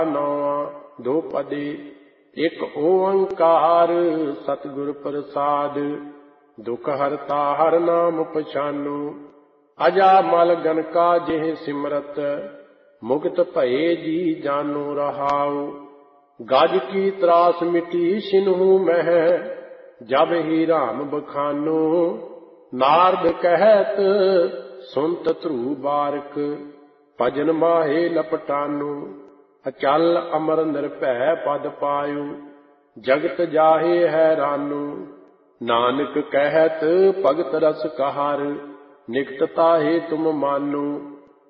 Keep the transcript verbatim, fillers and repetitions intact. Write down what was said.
ਨੌਵਾਂ ਦੋ ਪਦੇ। ਇੱਕ ਓੰਕਾਰ ਸਤਿਗੁਰ ਪ੍ਰਸਾਦ, ਦੁਖ ਹਰਤਾ ਹਰ ਨਾਮ ਪਛਾਨੋ। ਅਜਾ ਮਲ ਗਨਕਾ ਜਿਹ ਸਿਮਰਤ, ਮੁਕਤ ਭਏ ਜੀ ਜਾਨੋ ਰਹਾਉ। ਗਜ ਕੀ ਤਰਾਸ ਮਿਟੀ ਸਿਨਹੂ ਮਹਿ, ਜਬ ਹੀ ਰਾਮ ਬਖਾਨੋ। ਨਾਰਦ ਕਹਿਤ ਸੁਨਤ ਧਰੂ ਬਾਰਕ, ਭਜਨ ਮਾਹੇ ਲਪਟਾਨੋ। ਅਚਲ ਅਮਰ ਨਿਰਭੈ ਪਦ ਪਾਇਓ, ਜਗਤ ਜਾਹੇ ਹੈਰਾਨੋ। ਨਾਨਕ ਕਹਿਤ ਭਗਤ ਰਸ ਕਹਾਰ, ਨਿਕਟ ਤਾਹੇ ਤੁਮ ਮਾਨੋ।